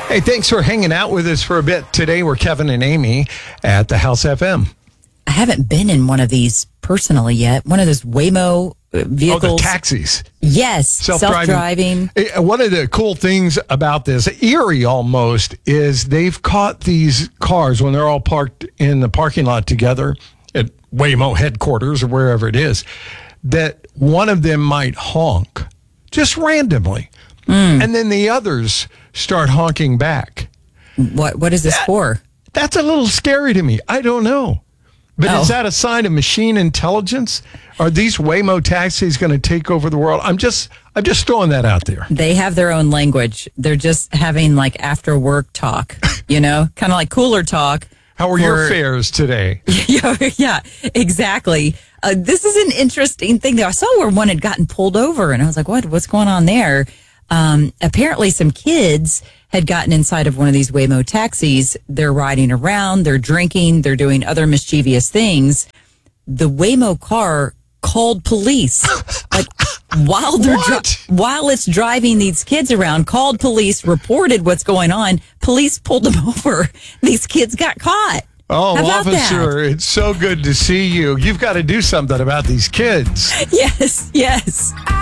Hey, thanks for hanging out with us for a bit. Today, we're Kevin and Amy at the House FM. I haven't been in one of these personally yet. One of those Waymo vehicles. Oh, the taxis. Yes, self-driving. One of the cool things about this, eerie almost, is they've caught these cars when they're all parked in the parking lot together at Waymo headquarters or wherever it is, that one of them might honk just randomly. And then the others start honking back. What is this for? That's a little scary to me. I don't know. But is that a sign of machine intelligence? Are these Waymo taxis going to take over the world? I'm just throwing that out there. They have their own language. They're just having like after work talk, kind of like cooler talk. How are your fares today? Yeah, exactly. This is an interesting thing. I saw where one had gotten pulled over, and I was like, what's going on there? Apparently some kids had gotten inside of one of these Waymo taxis. They're riding around, they're drinking, they're doing other mischievous things. The Waymo car called police, like while it's driving these kids around, called police, reported what's going on. Police pulled them over. These kids got caught. Oh, officer, it's so good to see you. You've got to do something about these kids. Yes.